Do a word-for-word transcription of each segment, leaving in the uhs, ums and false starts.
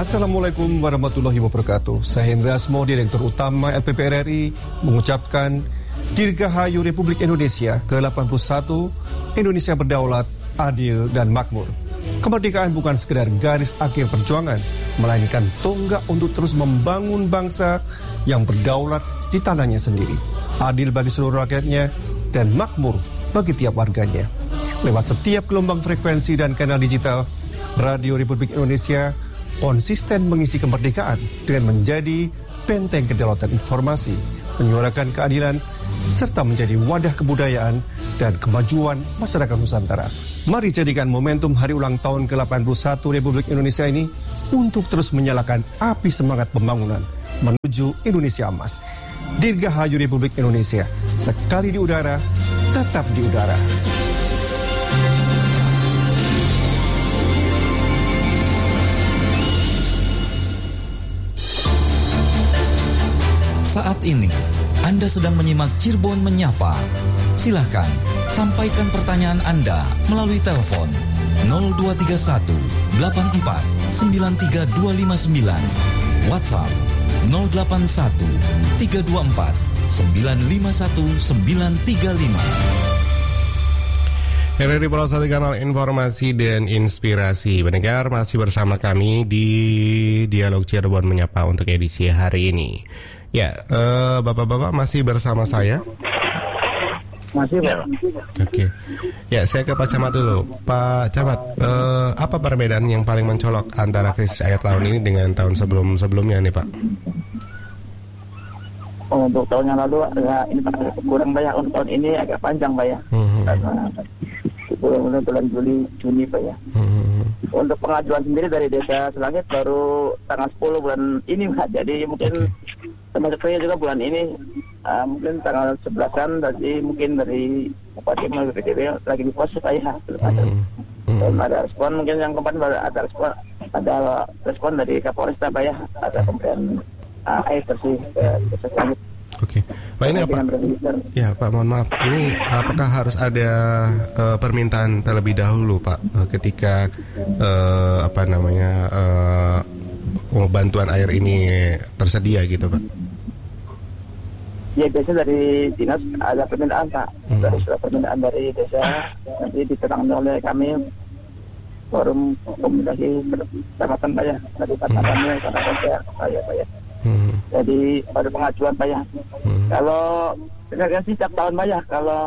Assalamualaikum warahmatullahi wabarakatuh. Saya Hendra Asmo, Direktur Utama L P P R R I, mengucapkan Dirgahayu Republik Indonesia ke delapan puluh satu, Indonesia berdaulat, adil, dan makmur. Kemerdekaan bukan sekedar garis akhir perjuangan, melainkan tonggak untuk terus membangun bangsa yang berdaulat di tanahnya sendiri, adil bagi seluruh rakyatnya, dan makmur bagi tiap warganya. Lewat setiap gelombang frekuensi dan kanal digital, Radio Republik Indonesia konsisten mengisi kemerdekaan dengan menjadi benteng kedaulatan informasi, menyuarakan keadilan, serta menjadi wadah kebudayaan dan kemajuan masyarakat Nusantara. Mari jadikan momentum hari ulang tahun ke delapan puluh satu Republik Indonesia ini untuk terus menyalakan api semangat pembangunan menuju Indonesia emas. Dirgahayu Republik Indonesia, sekali di udara, tetap di udara. Saat ini, Anda sedang menyimak Cirebon Menyapa. Silakan, sampaikan pertanyaan Anda melalui telepon nol dua tiga satu delapan empat sembilan tiga dua lima sembilan, WhatsApp nol delapan satu tiga dua empat sembilan lima satu sembilan tiga lima. R R I Pro satu Kanal Informasi dan Inspirasi. Pendengar, masih bersama kami di Dialog Cirebon Menyapa untuk edisi hari ini. Ya, uh, Bapak-Bapak masih bersama saya? Masih, Pak. Oke. Ya, saya ke Pak Camat dulu. Pak Camat, uh, apa perbedaan yang paling mencolok antara krisis air tahun ini dengan tahun sebelum-sebelumnya nih, Pak? Oh, untuk tahun yang lalu, ya, ini Pak, kurang banyak. Untuk tahun ini agak panjang, Pak, ya. Hmm. Karena bulan bulan Juli, Juni, Pak, ya. Hmm. Untuk pengajuan sendiri dari Desa Selangit baru tanggal sepuluh bulan ini, Pak. Jadi mungkin okay. Termasuk saya juga bulan ini uh, mungkin tanggal sebelasan dari mungkin dari Bupati melalui P D B lagi di pos saya belum ada belum ada respon. Mungkin yang kemarin baru ada respon, ada respon dari Kapolresta, Pak, ya, ada pemberian uh, air bersih ke Desa Selangit. Oke, Pak, ini apa? Ya, Pak, mohon maaf. Ini apakah harus ada uh, permintaan terlebih dahulu, Pak, uh, ketika uh, apa namanya uh, bantuan air ini tersedia gitu, Pak? Ya, biasanya dari dinas ada permintaan, Pak. Hmm. Dari surat permintaan dari desa nanti diterangkan oleh kami forum komunikasi kecamatan, Pak, ya, dari Patangannya karena saya Pak, ya, Pak, ya. Hmm. Jadi pada pengajuan, Pak, ya. Hmm. Kalau sebenarnya sih setiap tahun, Pak, ya, kalau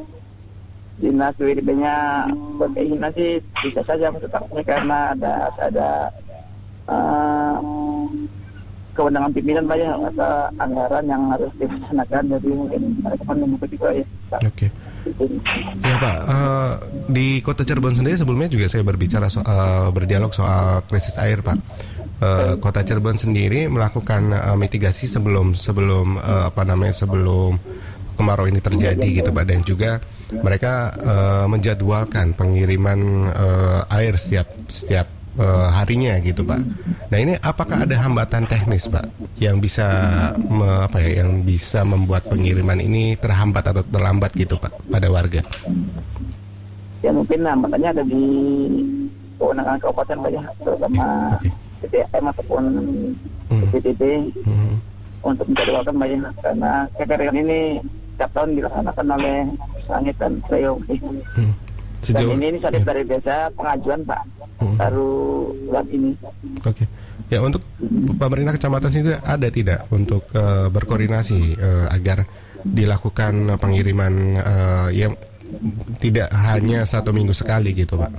dinas W D B-nya berkeinginan sih bisa saja menetapkannya karena ada ada uh, kewenangan pimpinan, Pak, ya, atau anggaran yang harus dilaksanakan, jadi mungkin mereka akan mengikuti, Pak, ya. Oke. Ya, Pak, uh, di Kota Cirebon sendiri sebelumnya juga saya berbicara soal uh, berdialog soal krisis air, Pak. Uh, Kota Cirebon sendiri melakukan uh, mitigasi sebelum sebelum uh, apa namanya sebelum kemarau ini terjadi gitu, Pak, dan juga mereka uh, menjadwalkan pengiriman uh, air setiap setiap uh, harinya gitu, Pak. Nah, ini apakah ada hambatan teknis, Pak, yang bisa me, apa ya yang bisa membuat pengiriman ini terhambat atau terlambat gitu, Pak, pada warga? Ya, mungkin hambatannya ada di kewenangan kabupaten, Pak, ya, terutama okay. P T M ataupun P T B hmm. untuk menjadwalkan, Pak, ya, karena kegiatan ini setiap tahun dilaksanakan oleh Selangit dan Kreo. Hmm. Dan ini inisiatif ya. Dari desa pengajuan, Pak, hmm. baru bulan ini. Oke. Okay. Ya, untuk pemerintah kecamatan sendiri ada tidak untuk uh, berkoordinasi uh, agar dilakukan pengiriman uh, yang tidak hanya satu minggu sekali gitu, Pak?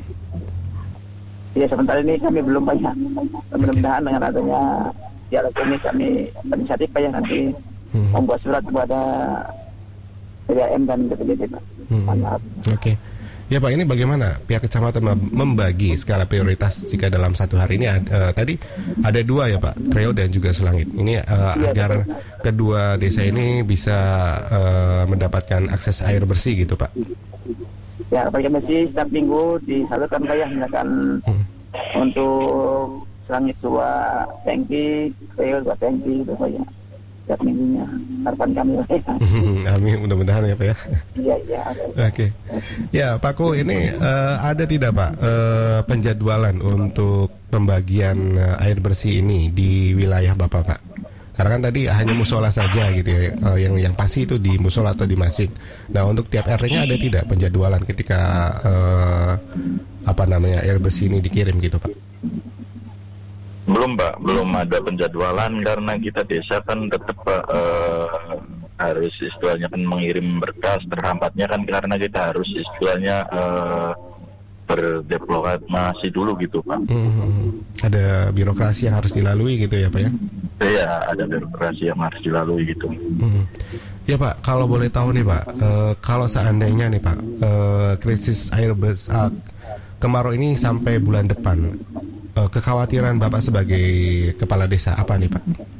Ya, sementara ini kami belum, Pak, ya. Mudah-mudahan okay. dengan adanya dialog ini kami berinisiatif, Pak, ya, nanti hmm. membuat surat kepada P D A M dan B P D B, Pak. Hmm. Oke. Okay. Ya, Pak, ini bagaimana pihak kecamatan membagi skala prioritas jika dalam satu hari ini ada, uh, tadi ada dua ya, Pak, Kreo dan juga Selangit. Ini uh, ya, agar betul. Kedua desa ini bisa uh, mendapatkan akses air bersih gitu, Pak. Ya, Pak, masih setiap minggu disalurkan, Pak, ya, misalkan hmm. untuk Selangit dua tangki, Kreo dua tangki gitu, Pak, ya. Setiap minggunya harapan kami. Amin, mudah-mudahan ya, Pak, ya. Iya, iya. Oke. Okay. Ya, Pak Ko, ini uh, ada tidak, Pak, uh, penjadwalan untuk pembagian uh, air bersih ini di wilayah Bapak, Pak? Karena kan tadi hanya musola saja gitu ya, uh, yang yang pasti itu di musola atau di masjid. Nah, untuk tiap R T-nya ada tidak penjadwalan ketika uh, apa namanya air bersih ini dikirim gitu, Pak? Belum, Pak, belum ada penjadwalan karena kita desa kan tetap uh, harus istilahnya kan mengirim berkas. Terhambatnya kan karena kita harus istilahnya uh, berdiplomasi dulu gitu, Pak. Hmm, ada birokrasi yang harus dilalui gitu ya, Pak ya? Iya, ada birokrasi yang harus dilalui gitu. Hmm. Ya, Pak, kalau boleh tahu nih, Pak, uh, kalau seandainya nih, Pak, uh, krisis air bersih uh, kemarau ini sampai bulan depan, uh, kekhawatiran Bapak sebagai kepala desa apa nih, Pak?